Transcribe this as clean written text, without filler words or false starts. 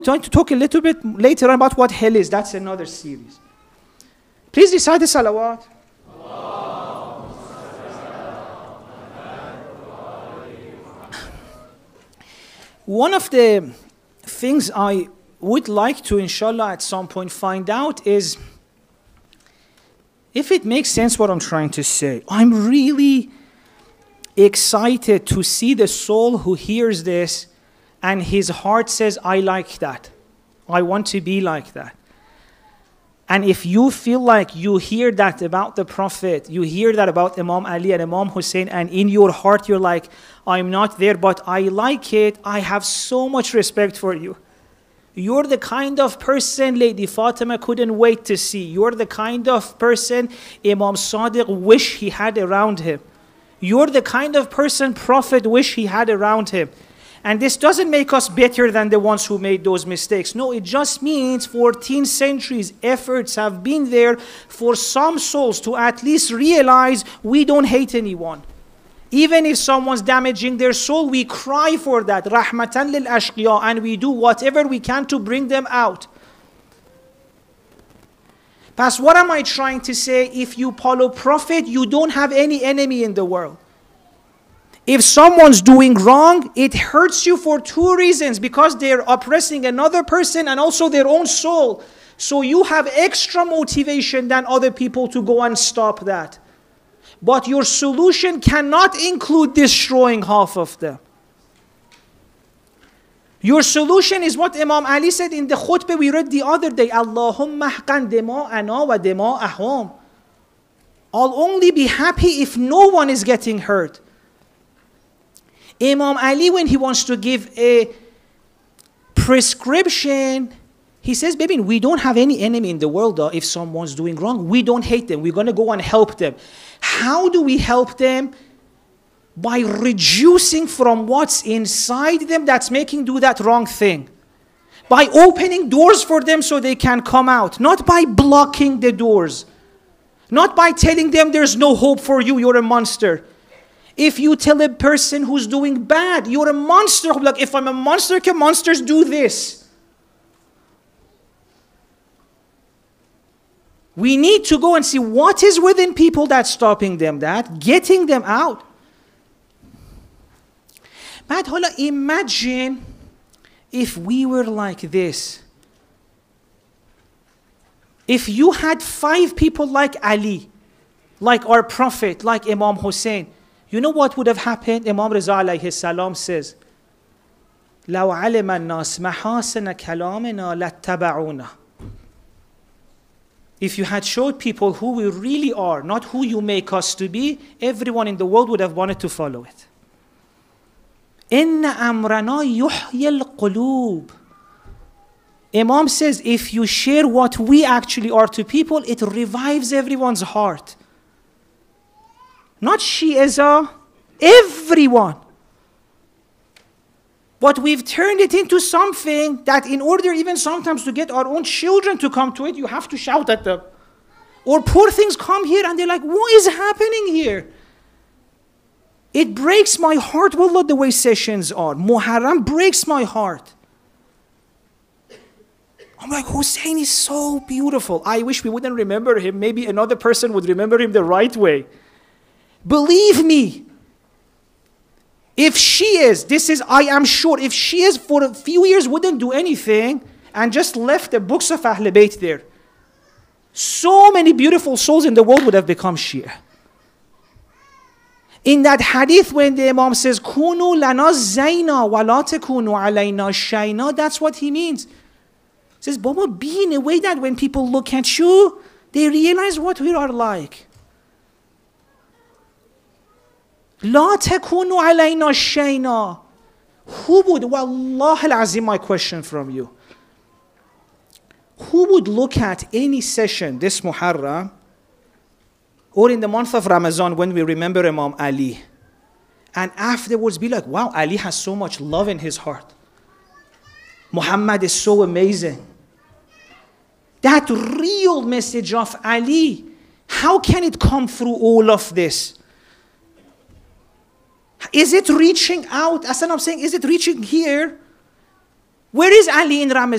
going to talk a little bit later on about what hell is. That's another series. Please recite the salawat. One of the things I would like to, inshallah, at some point find out is if it makes sense what I'm trying to say. I'm really excited to see the soul who hears this and his heart says, I like that. I want to be like that. And if you feel like you hear that about the Prophet, you hear that about Imam Ali and Imam Hussein, and in your heart you're like, I'm not there, but I like it, I have so much respect for you. You're the kind of person Lady Fatima couldn't wait to see. You're the kind of person Imam Sadiq wish he had around him. You're the kind of person Prophet wish he had around him. And this doesn't make us better than the ones who made those mistakes. No, it just means 14 centuries efforts have been there for some souls to at least realize we don't hate anyone. Even if someone's damaging their soul, we cry for that. Rahmatan lil ashqiya, and we do whatever we can to bring them out. Past, what am I trying to say? If you follow Prophet, you don't have any enemy in the world. If someone's doing wrong, it hurts you for two reasons. Because they're oppressing another person and also their own soul. So you have extra motivation than other people to go and stop that. But your solution cannot include destroying half of them. Your solution is what Imam Ali said in the khutbah we read the other day. Allahumma ahqan dima'ana wa dima'ahum. I'll only be happy if no one is getting hurt. Imam Ali, when he wants to give a prescription, he says, baby, we don't have any enemy in the world. If someone's doing wrong, we don't hate them. We're going to go and help them. How do we help them? By reducing from what's inside them that's making do that wrong thing. By opening doors for them so they can come out. Not by blocking the doors. Not by telling them there's no hope for you, you're a monster. If you tell a person who's doing bad, you're a monster. Like, if I'm a monster, can monsters do this? We need to go and see what is within people that's stopping them, that getting them out. But imagine if we were like this. If you had 5 people like Ali, like our Prophet, like Imam Hussein, you know what would have happened? Imam Riza alayhi salam says, لَوْ عَلِمَ النَّاسِ مَحَاسِنَ كَلَامِنَا لَاتَّبَعُونَا. If you had showed people who we really are, not who you make us to be, everyone in the world would have wanted to follow it. إِنَّ أَمْرَنَا يُحْيِي الْقُلُوبِ. Imam says, if you share what we actually are to people, it revives everyone's heart. Not Shi'a, everyone. But we've turned it into something that in order even sometimes to get our own children to come to it, you have to shout at them. Or poor things come here and they're like, what is happening here? It breaks my heart, wallah, the way sessions are. Muharram breaks my heart. I'm like, Hussein is so beautiful. I wish we wouldn't remember him. Maybe another person would remember him the right way. Believe me, if she is, I am sure, if she is for a few years wouldn't do anything and just left the books of Ahl Bayt there, so many beautiful souls in the world would have become Shia. In that hadith when the Imam says, Kunu lana zayna wa la takunu alayna shayna, that's what he means. He says, Baba, be in a way that when people look at you, they realize what we are like. لا تكونوا علينا شينا. Who would, wallah al-azim, my question from you. Who would look at any session this Muharram or in the month of Ramadan when we remember Imam Ali and afterwards be like, wow, Ali has so much love in his heart. Muhammad is so amazing. That real message of Ali, how can it come through all of this? Is it reaching out? As I'm saying, is it reaching here? Where is Ali in Ramadan?